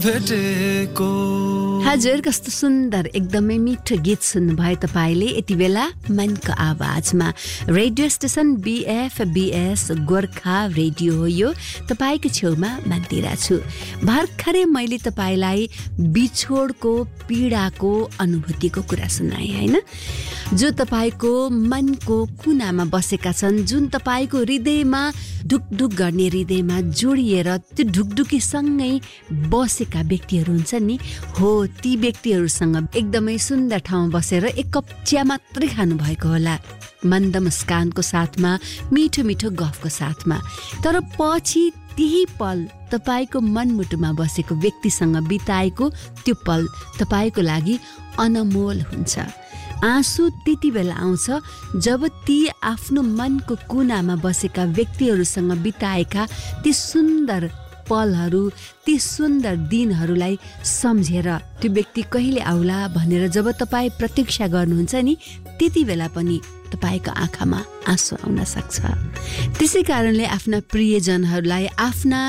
भेटेको। हजुर, कस्तो सुन्दर एकदमै मिठो गीत सुन्नुभयो तपाईले यति बेला मनको आवाजमा। Radio station BFBS Gorkha radio हो यो। तपाईको छेउमा मन्दिरा छु। भर्खरै मैले तपाईलाई बिछोडको पीडाको अनुभूतिको कुरा सुनाएँ हैन, जो तपाईको मनको कुनामा बसेका छन्, जुन तपाईको हृदयमा ढुकढुक गर्ने, हृदयमा जोडिएर त्यो ढुकढुकीसँगै बसेका व्यक्तिहरू हुन्छ नि, हो ती व्यक्तिहरूसँग एकदमै सुन्दर ठाउँमा बसेर एक कप चिया मात्रै खानु भएको होला, मन्द मुस्कानको साथमा, मिठो मिठो गफको साथमा। तर पछि त्यही पल तपाईको मनमुटुमा बसेको व्यक्तिसँग बिताएको त्यो पल तपाईको लागि अनमोल हुन्छ। आँसु त्यति बेला आउँछ जब ती आफ्नो मनको कुनामा बसेका व्यक्तिहरूसँग बिताएका ती सुन्दर पलहरू, ती सुन्दर दिनहरूलाई सम्झेर त्यो व्यक्ति कहिले आउला भनेर जब तपाईँ प्रतीक्षा गर्नुहुन्छ नि, त्यति बेला पनि तपाईको आँखामा आँसु आउन सक्छ। त्यसै कारणले आफ्ना प्रियजनहरूलाई, आफ्ना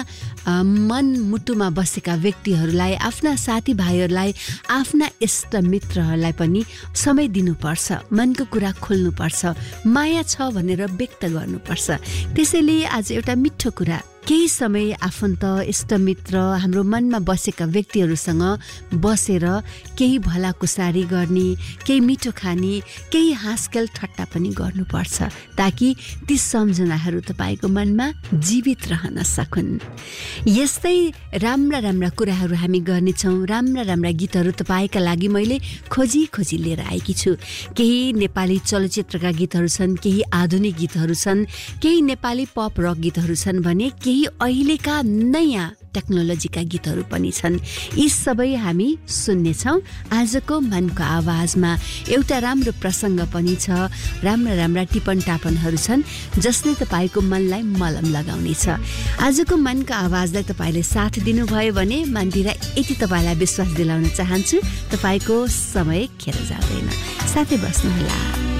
मनमुटुमा बसेका व्यक्तिहरूलाई, आफ्ना साथीभाइहरूलाई, आफ्ना इष्टमित्रहरूलाई पनि समय दिनुपर्छ, मनको कुरा खोल्नुपर्छ, माया छ भनेर व्यक्त गर्नुपर्छ। त्यसैले आज एउटा मिठो कुरा, केही समय आफन्त, इष्टमित्र, हाम्रो मनमा बसेका व्यक्तिहरूसँग बसेर केही भलाकुसारी गर्ने, केही मिठो खाने, केही हाँसखेल ठट्टा पनि गर्नुपर्छ, ताकि ती सम्झनाहरू तपाईको मनमा जीवित रहन सकुन्। यस्तै राम्रा राम्रा कुराहरू हामी गर्नेछौँ। राम्रा राम्रा गीतहरू तपाईँका लागि मैले खोजी लिएर आएकी छु। केही नेपाली चलचित्रका गीतहरू छन्, केही आधुनिक गीतहरू छन्, केही नेपाली पप रक गीतहरू छन् भने केही अहिलेका नयाँ टेक्नोलोजीका गीतहरू पनि छन्। यी सबै हामी सुन्नेछौँ आजको मनको आवाजमा। एउटा राम्रो प्रसङ्ग पनि छ, राम्रा राम्रा टिपन टापनहरू छन् जसले तपाईँको मनलाई मलम लगाउनेछ। आजको मनको आवाजलाई तपाईँले साथ दिनुभयो भने मन्दिरा यति तपाईँलाई विश्वास दिलाउन चाहन्छु, तपाईँको समय खेर जाँदैन, साथै बस्नुहोला।